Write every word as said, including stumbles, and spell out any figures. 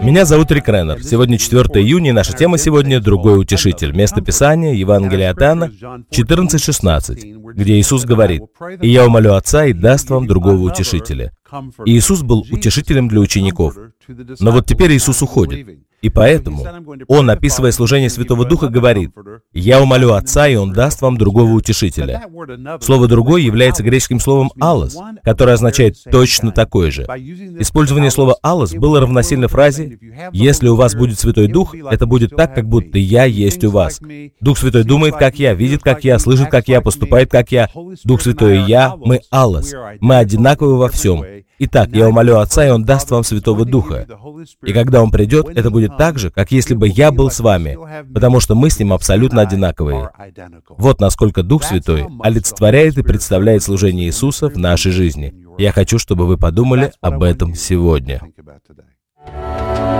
Меня зовут Рик Реннер. Сегодня четвёртое июня, и наша тема сегодня «Другой утешитель». Место Писания, Евангелие от Иоанна, четырнадцать шестнадцать, где Иисус говорит: «И я умолю Отца, и даст вам другого утешителя». И Иисус был утешителем для учеников. Но вот теперь Иисус уходит. И поэтому Он, описывая служение Святого Духа, говорит: «Я умолю Отца, и Он даст вам другого утешителя». Слово «другой» является греческим словом «аллос», которое означает точно такое же. Использование слова «аллос» было равносильно фразе: «Если у вас будет Святой Дух, это будет так, как будто я есть у вас». Дух Святой думает, как я, видит, как я, слышит, как я, поступает, как я. Дух Святой и я, мы «аллос». Мы одинаковы во всем. Итак, я умолю Отца, и Он даст вам Святого Духа. И когда Он придет, это будет так же, как если бы я был с вами, потому что мы с Ним абсолютно одинаковые. Вот насколько Дух Святой олицетворяет и представляет служение Иисуса в нашей жизни. Я хочу, чтобы вы подумали об этом сегодня.